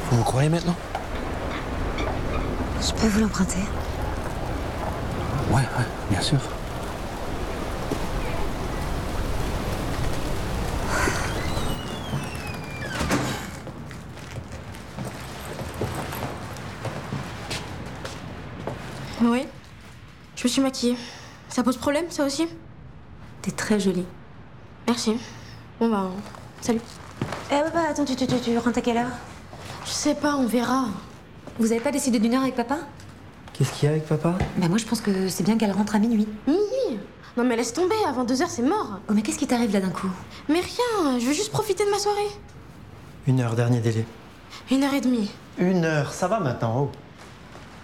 Vous me croyez maintenant? Je peux vous l'emprunter? Ouais, bien sûr. Oui. Je me suis maquillée. Ça pose problème, ça aussi? T'es très jolie. Merci. Bon bah, salut. Attends, tu rentres à quelle heure? Je sais pas, on verra. Vous avez pas décidé d'une heure avec papa? Qu'est-ce qu'il y a avec papa? Bah moi je pense que c'est bien qu'elle rentre à minuit. Minuit? Non mais laisse tomber, avant 2 heures c'est mort. Oh mais qu'est-ce qui t'arrive là d'un coup? Mais rien, je veux juste profiter de ma soirée. 1 heure, dernier délai. 1h30. 1 heure, ça va maintenant, oh.